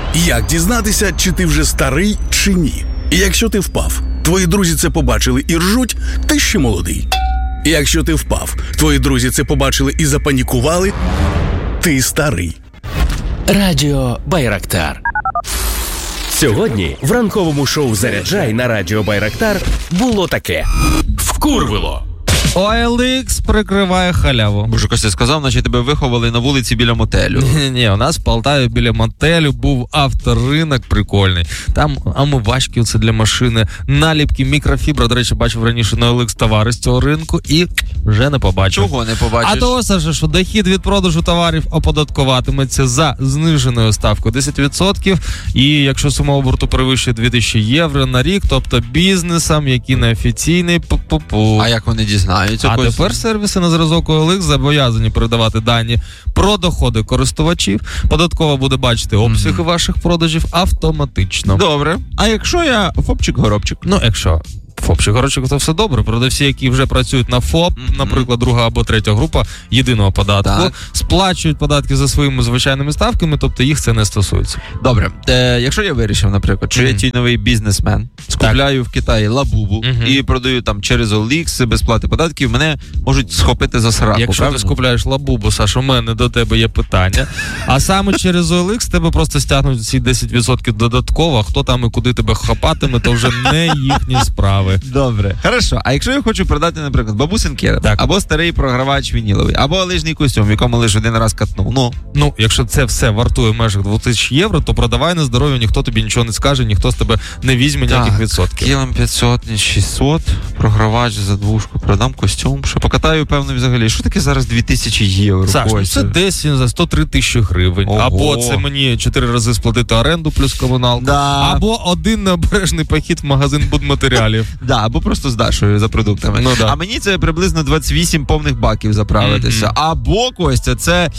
Як дізнатися, чи ти вже старий, чи ні? Якщо ти впав, твої друзі це побачили і ржуть, ти ще молодий. Якщо ти впав, твої друзі це побачили і запанікували, ти старий. Радіо Байрактар. Сьогодні в ранковому шоу «Заряджай» на Радіо Байрактар було таке. Вкурвило. OLX прикриває халяву. Боже, Костя сказав, наче тебе виховали на вулиці біля мотелю. Ні, у нас в Полтаві біля мотелю був авторинок прикольний. Там омивачки оце для машини, наліпки, мікрофібра. До речі, бачив раніше на OLX товари з цього ринку і вже не побачив. Чого не побачиш? А того, Саша, що дохід від продажу товарів оподаткуватиметься за зниженою ставкою 10%. І якщо сума оборту перевищує 2000 євро на рік, тобто бізнесам, які неофіційний, А як вони дізнаються? А тепер сервіси на зразок OLX зобов'язані передавати дані про доходи користувачів. Податкова буде бачити обсяги ваших продажів автоматично. Добре. А якщо я фопчик-горобчик? Ну, якщо ФОП-горобчик, то все добре. Продавці, які вже працюють на ФОП, наприклад, друга або третя група єдиного податку, сплачують податки за своїми звичайними ставками, тобто їх це не стосується. Добре. Якщо я вирішив, наприклад, що я тіньовий бізнесмен, скупляю в Китаї лабубу і продаю там через OLX без плати податків, мене можуть схопити за сраку. Якщо правильно? ти скупляєш лабубу, Саш, у мене до тебе є питання. А саме через OLX тебе просто стягнуть ці 10% додатково, а хто там і куди тебе хапатиме, то вже не їхні справи. Добре. Хорошо. А якщо я хочу продати, наприклад, бабусин керет, або старий програвач вініловий, або лижний костюм, в якому лише один раз катнув, Ну, якщо це все вартує в межах 2000 євро, то продавай на здоров'я, ніхто тобі нічого не скаже, ніхто з тебе не візьме ніяких відсотків. Кілом 500, 600, програвач за двушку, продам костюм, що покатаю, певно, взагалі. Що таке зараз 2000 євро? Саш, ну це десь за 103 тисячі гривень. Ого. Або це мені 4 рази сплатити оренду плюс комуналку. Да. Або один необережний похід в магазин будматеріалів. Да, або просто з Дашою за продуктами. Ну, да. А мені це приблизно 28 повних баків заправитися. Або, Костя, це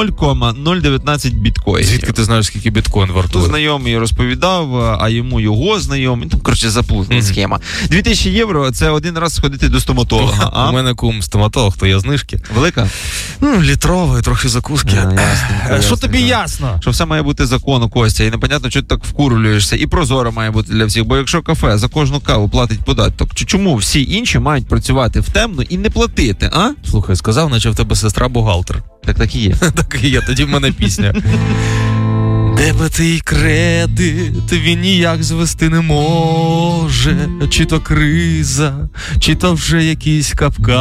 0,019 біткоїнів. Звідки ти знаєш, скільки біткоін вартує? Знайомий розповідав, а йому його знайомий. Ну, коротше, заплутана схема. 2000 євро – це один раз сходити до стоматолога. У мене кум стоматолог, то є знижки. Велика? Літрової, трохи закуски. Що тобі ясно? Що все має бути закону, Костя, і непонятно, що ти так вкурюєшся. І прозоро має бути для всіх, бо якщо кафе за кожну каву платить податок, чому всі інші мають працювати в темну і не платити, а? Слухай, сказав, наче в тебе сестра бухгалтер. Так і є. Так і є, тоді в мене пісня. Дебетий кредит він ніяк звести не може, чи то криза, чи то вже якийсь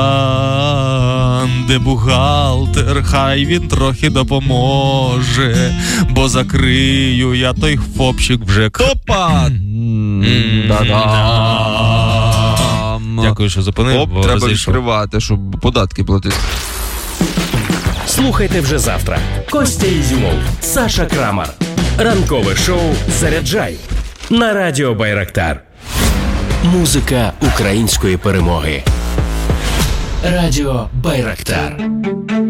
капкан, де бухгалтер, хай він трохи допоможе, бо закрию я той фопчик вже. Опа! Дякую, що зупинив. Треба відкривати, щоб податки платити. Слухайте вже завтра. Костя Ізюмов, Саша Крамар. Ранкове шоу «Заряджай» на Радіо Байрактар. Музика української перемоги. Радіо Байрактар.